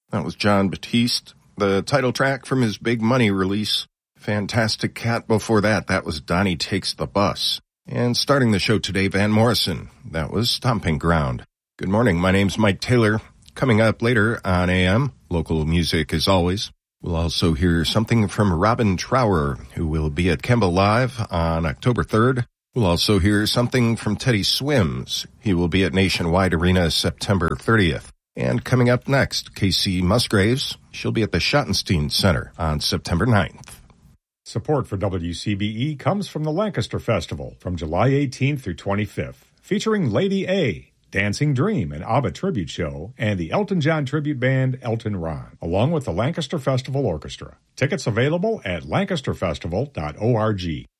That was John Batiste, the title track from his Big Money release. Fantastic Cat before that. That was Donnie Takes the Bus. And starting the show today, Van Morrison. That was Stomping Ground. Good morning. My name's Mike Taylor. Coming up later on AM, local music as always. We'll also hear something from Robin Trower, who will be at Kemba Live on October 3rd. We'll also hear something from Teddy Swims. He will be at Nationwide Arena September 30th. And coming up next, Casey Musgraves. She'll be at the Schottenstein Center on September 9th. Support for WCBE comes from the Lancaster Festival from July 18th through 25th, featuring Lady A, Dancing Dream, an ABBA tribute show, and the Elton John tribute band Elton Ron, along with the Lancaster Festival Orchestra. Tickets available at lancasterfestival.org.